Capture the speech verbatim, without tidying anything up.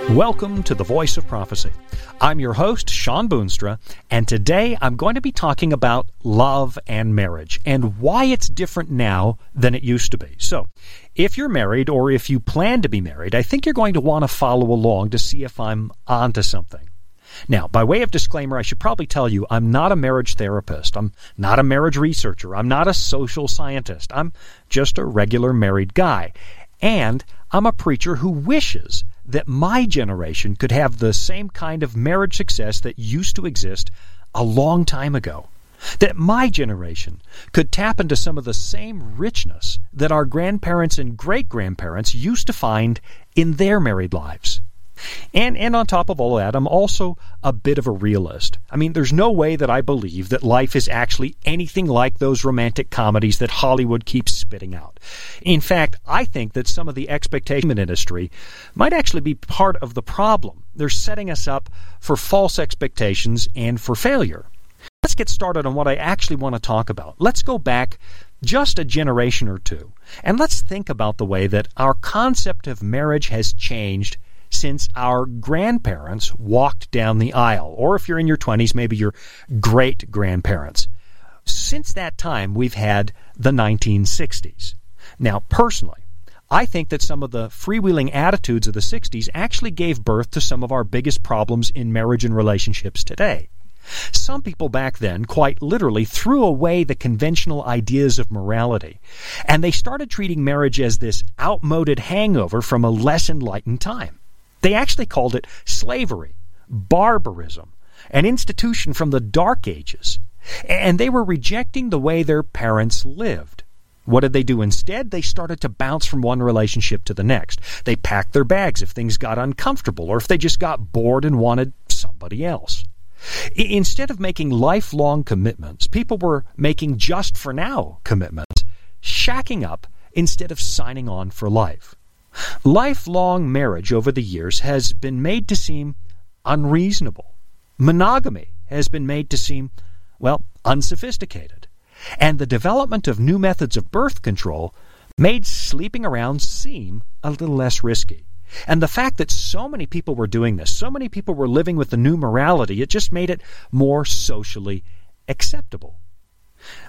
Welcome to the Voice of Prophecy. I'm your host, Sean Boonstra, and today I'm going to be talking about love and marriage and why it's different now than it used to be. So, if you're married or if you plan to be married, I think you're going to want to follow along to see if I'm onto something. Now, by way of disclaimer, I should probably tell you I'm not a marriage therapist. I'm not a marriage researcher. I'm not a social scientist. I'm just a regular married guy. And I'm a preacher who wishes that my generation could have the same kind of marriage success that used to exist a long time ago. That my generation could tap into some of the same richness that our grandparents and great-grandparents used to find in their married lives. And and on top of all that, I'm also a bit of a realist. I mean, there's no way that I believe that life is actually anything like those romantic comedies that Hollywood keeps spitting out. In fact, I think that some of the expectation industry might actually be part of the problem. They're setting us up for false expectations and for failure. Let's get started on what I actually want to talk about. Let's go back just a generation or two, and let's think about the way that our concept of marriage has changed since our grandparents walked down the aisle, or if you're in your twenties, maybe your great-grandparents. Since that time, we've had the nineteen sixties. Now, personally, I think that some of the freewheeling attitudes of the sixties actually gave birth to some of our biggest problems in marriage and relationships today. Some people back then quite literally threw away the conventional ideas of morality, and they started treating marriage as this outmoded hangover from a less enlightened time. They actually called it slavery, barbarism, an institution from the Dark Ages, and they were rejecting the way their parents lived. What did they do instead? They started to bounce from one relationship to the next. They packed their bags if things got uncomfortable or if they just got bored and wanted somebody else. Instead of making lifelong commitments, people were making just-for-now commitments, shacking up instead of signing on for life. Lifelong marriage over the years has been made to seem unreasonable. Monogamy has been made to seem, well, unsophisticated. And the development of new methods of birth control made sleeping around seem a little less risky. And the fact that so many people were doing this, so many people were living with the new morality, it just made it more socially acceptable.